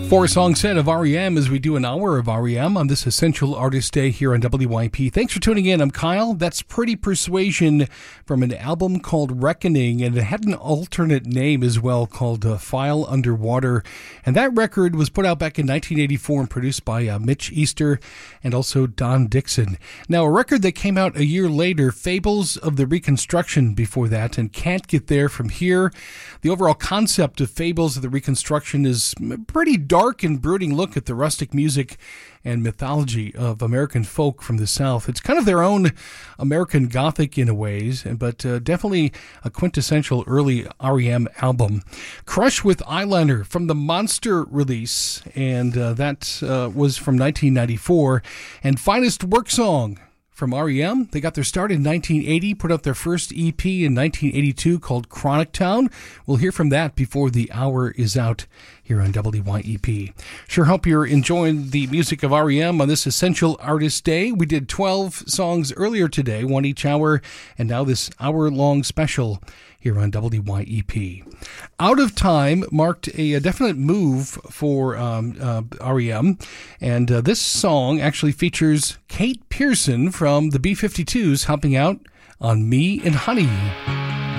Four-song set of REM as we do an hour of REM on this Essential Artist Day here on WYP. Thanks for tuning in. I'm Kyle. That's Pretty Persuasion from an album called Reckoning, and it had an alternate name as well called File Underwater. And that record was put out back in 1984 and produced by Mitch Easter and also Don Dixon. Now, a record that came out a year later, Fables of the Reconstruction before that, and Can't Get There From Here. The overall concept of Fables of the Reconstruction is pretty dark and brooding look at the rustic music and mythology of American folk from the South. It's kind of their own American Gothic in a ways, but definitely a quintessential early REM album. Crush with Eyeliner from the Monster release, and that was from 1994. And Finest Work Song from REM. They got their start in 1980, put out their first EP in 1982 called Chronic Town. We'll hear from that before the hour is out here on WYEP. Sure hope you're enjoying the music of REM on this Essential Artist Day. We did 12 songs earlier today, one each hour, and now this hour-long special here on WYEP. Out of Time marked a definite move for REM, and this song actually features Kate Pierson from the B-52s helping out on Me and Honey.